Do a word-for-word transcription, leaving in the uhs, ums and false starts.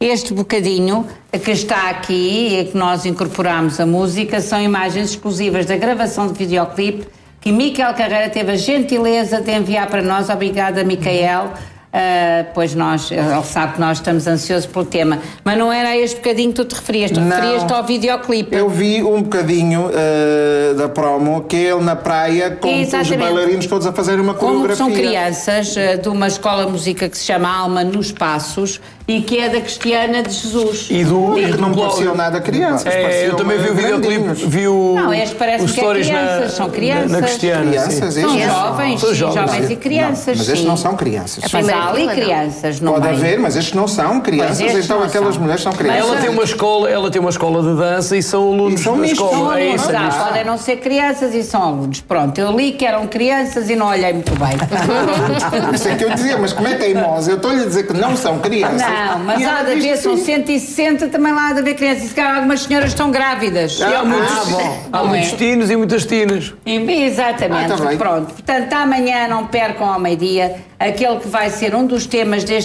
Este bocadinho que está aqui e que nós incorporamos a música são imagens exclusivas da gravação de videoclipe que Micael Carreira teve a gentileza de enviar para nós. Obrigada, Micael. Uh, pois nós, ele sabe que nós estamos ansiosos pelo tema, mas não era a este bocadinho que tu te referias, tu não, referias-te ao videoclipe. Eu vi um bocadinho uh, da promo, que é ele na praia com Exatamente. Os bailarinos todos a fazer uma coreografia. Como são crianças uh, de uma escola de música que se chama Alma nos Passos e que é da Cristiana de Jesus. E do e que não pareciam nada crianças. É, eu também vi o videoclipe, vi o Não, este parece que é crianças, na, são crianças. Na, na Cristiana, crianças, são jovens, são jovens, jovens e crianças. Não, mas estes não são crianças. Mas há ali crianças, não Pode bem. haver, mas estes não são crianças, então aquelas são. mulheres são crianças. Ela tem uma escola, ela tem uma escola de dança e são alunos e são da mistos, escola. São é alunos, isso, ah, é podem não ser crianças e são alunos. Pronto, eu li que eram crianças e não olhei muito bem. Isso é que eu dizia, mas como é teimosa? Eu estou-lhe a dizer que não são crianças. Não, mas há de haver, são cento e sessenta, também lá há de haver crianças. E se calhar algumas senhoras estão grávidas. Ah, e há muitos, ah, bom. há muitos é? tinos e muitas tinas. Exatamente, ah, tá pronto. Portanto, amanhã não percam ao meio-dia aquele que vai ser um dos temas deste